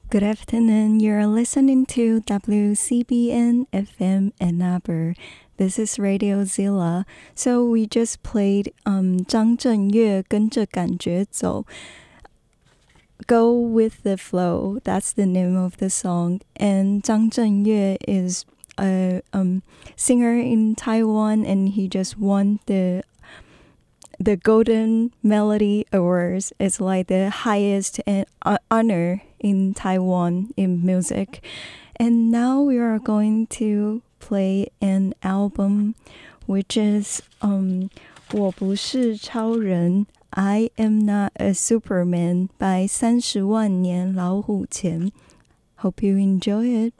Good afternoon. You're listening to WCBN FM Ann Arbor. This is Radio Zilla. So we just played 张震岳跟着感觉走. Go with the flow. That's the name of the song. And Zhang Zhenyue is a singer in Taiwan, and he just won the Golden Melody Awards. It's like the highest honor in Taiwan in music. And now we are going to play an album which is 我不是超人 I am not a Superman by 30万年老虎钳. Hope you enjoy it.